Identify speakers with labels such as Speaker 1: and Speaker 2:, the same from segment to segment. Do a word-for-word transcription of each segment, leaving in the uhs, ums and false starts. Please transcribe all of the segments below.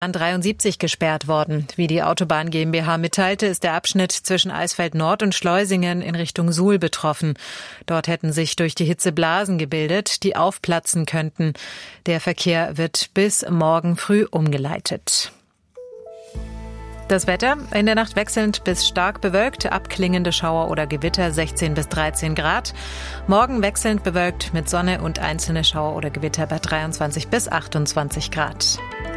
Speaker 1: A dreiundsiebzig gesperrt worden. Wie die Autobahn GmbH mitteilte, ist der Abschnitt zwischen Eisfeld Nord und Schleusingen in Richtung Suhl betroffen. Dort hätten sich durch die Hitze Blasen gebildet, die aufplatzen könnten. Der Verkehr wird bis morgen früh umgeleitet. Das Wetter, in der Nacht wechselnd bis stark bewölkt, abklingende Schauer oder Gewitter sechzehn bis dreizehn Grad. Morgen wechselnd bewölkt mit Sonne und einzelne Schauer oder Gewitter bei dreiundzwanzig bis achtundzwanzig Grad.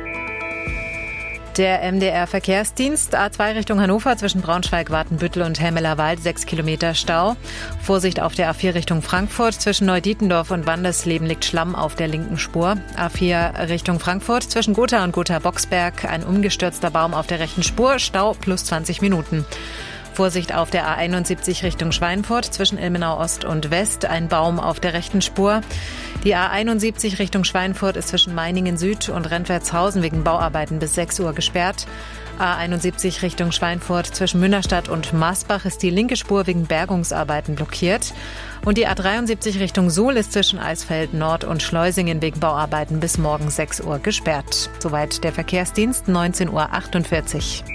Speaker 1: Der M D R-Verkehrsdienst, A zwei Richtung Hannover zwischen Braunschweig, Watenbüttel und Helmelerwald, sechs Kilometer Stau. Vorsicht auf der A vier Richtung Frankfurt, zwischen Neudietendorf und Wandersleben liegt Schlamm auf der linken Spur. A vier Richtung Frankfurt, zwischen Gotha und Gotha-Boxberg, ein umgestürzter Baum auf der rechten Spur, Stau plus zwanzig Minuten. Vorsicht auf der A einundsiebzig Richtung Schweinfurt, zwischen Ilmenau Ost und West, ein Baum auf der rechten Spur. Die A einundsiebzig Richtung Schweinfurt ist zwischen Meiningen Süd und Rentwertshausen wegen Bauarbeiten bis sechs Uhr gesperrt. A einundsiebzig Richtung Schweinfurt zwischen Münnerstadt und Maßbach ist die linke Spur wegen Bergungsarbeiten blockiert. Und die A dreiundsiebzig Richtung Suhl ist zwischen Eisfeld Nord und Schleusingen wegen Bauarbeiten bis morgen sechs Uhr gesperrt. Soweit der Verkehrsdienst, neunzehn Uhr achtundvierzig.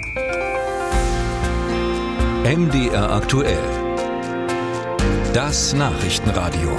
Speaker 2: M D R aktuell. Das Nachrichtenradio.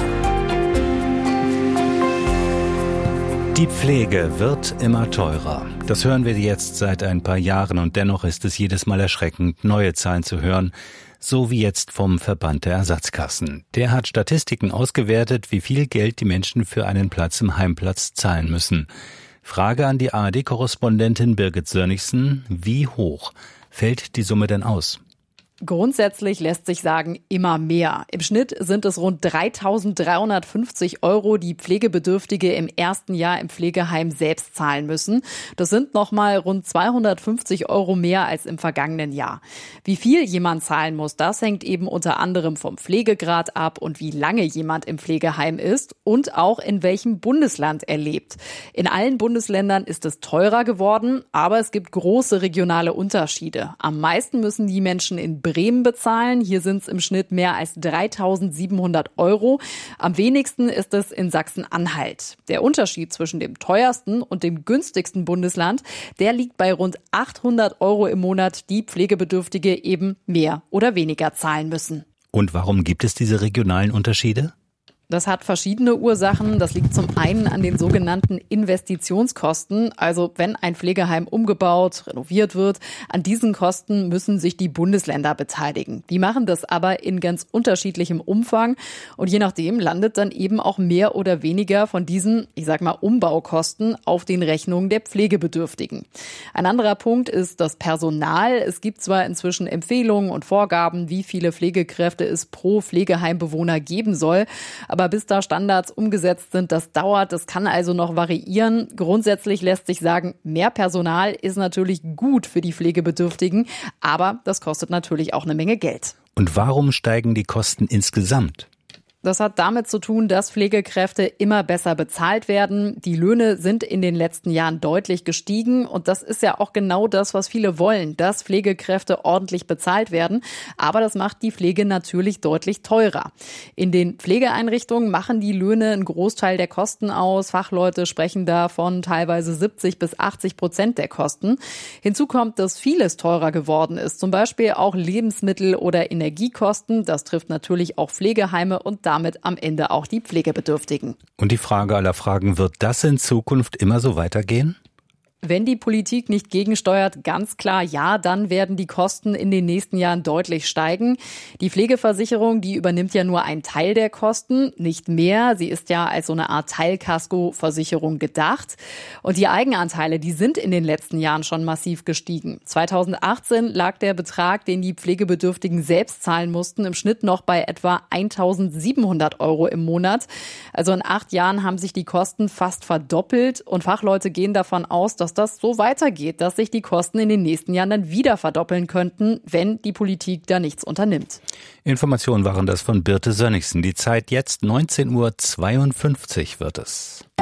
Speaker 3: Die Pflege wird immer teurer. Das hören wir jetzt seit ein paar Jahren und dennoch ist es jedes Mal erschreckend, neue Zahlen zu hören, so wie jetzt vom Verband der Ersatzkassen. Der hat Statistiken ausgewertet, wie viel Geld die Menschen für einen Platz im Heimplatz zahlen müssen. Frage an die A R D-Korrespondentin Birgit Sönnigsen: Wie hoch fällt die Summe denn aus?
Speaker 4: Grundsätzlich lässt sich sagen, immer mehr. Im Schnitt sind es rund dreitausenddreihundertfünfzig Euro, die Pflegebedürftige im ersten Jahr im Pflegeheim selbst zahlen müssen. Das sind nochmal rund zweihundertfünfzig Euro mehr als im vergangenen Jahr. Wie viel jemand zahlen muss, das hängt eben unter anderem vom Pflegegrad ab und wie lange jemand im Pflegeheim ist und auch in welchem Bundesland er lebt. In allen Bundesländern ist es teurer geworden, aber es gibt große regionale Unterschiede. Am meisten müssen die Menschen in Bremen bezahlen. Hier sind es im Schnitt mehr als dreitausendsiebenhundert Euro. Am wenigsten ist es in Sachsen-Anhalt. Der Unterschied zwischen dem teuersten und dem günstigsten Bundesland, der liegt bei rund achthundert Euro im Monat, die Pflegebedürftige eben mehr oder weniger zahlen müssen.
Speaker 3: Und warum gibt es diese regionalen Unterschiede?
Speaker 4: Das hat verschiedene Ursachen. Das liegt zum einen an den sogenannten Investitionskosten. Also wenn ein Pflegeheim umgebaut, renoviert wird, an diesen Kosten müssen sich die Bundesländer beteiligen. Die machen das aber in ganz unterschiedlichem Umfang. Und je nachdem landet dann eben auch mehr oder weniger von diesen, ich sag mal, Umbaukosten auf den Rechnungen der Pflegebedürftigen. Ein anderer Punkt ist das Personal. Es gibt zwar inzwischen Empfehlungen und Vorgaben, wie viele Pflegekräfte es pro Pflegeheimbewohner geben soll, aber Aber bis da Standards umgesetzt sind, das dauert, das kann also noch variieren. Grundsätzlich lässt sich sagen, mehr Personal ist natürlich gut für die Pflegebedürftigen, aber das kostet natürlich auch eine Menge Geld.
Speaker 3: Und warum steigen die Kosten insgesamt?
Speaker 4: Das hat damit zu tun, dass Pflegekräfte immer besser bezahlt werden. Die Löhne sind in den letzten Jahren deutlich gestiegen und das ist ja auch genau das, was viele wollen, dass Pflegekräfte ordentlich bezahlt werden. Aber das macht die Pflege natürlich deutlich teurer. In den Pflegeeinrichtungen machen die Löhne einen Großteil der Kosten aus. Fachleute sprechen da von teilweise siebzig bis achtzig Prozent der Kosten. Hinzu kommt, dass vieles teurer geworden ist, zum Beispiel auch Lebensmittel oder Energiekosten. Das trifft natürlich auch Pflegeheime und damit am Ende auch die Pflegebedürftigen.
Speaker 3: Und die Frage aller Fragen, wird das in Zukunft immer so weitergehen?
Speaker 4: Wenn die Politik nicht gegensteuert, ganz klar ja, dann werden die Kosten in den nächsten Jahren deutlich steigen. Die Pflegeversicherung, die übernimmt ja nur einen Teil der Kosten, nicht mehr. Sie ist ja als so eine Art Teilkaskoversicherung gedacht. Und die Eigenanteile, die sind in den letzten Jahren schon massiv gestiegen. zweitausendachtzehn lag der Betrag, den die Pflegebedürftigen selbst zahlen mussten, im Schnitt noch bei etwa eintausendsiebenhundert Euro im Monat. Also in acht Jahren haben sich die Kosten fast verdoppelt und Fachleute gehen davon aus, dass das so weitergeht, dass sich die Kosten in den nächsten Jahren dann wieder verdoppeln könnten, wenn die Politik da nichts unternimmt.
Speaker 3: Informationen waren das von Birte Sönnigsen. Die Zeit jetzt neunzehn Uhr zweiundfünfzig wird es.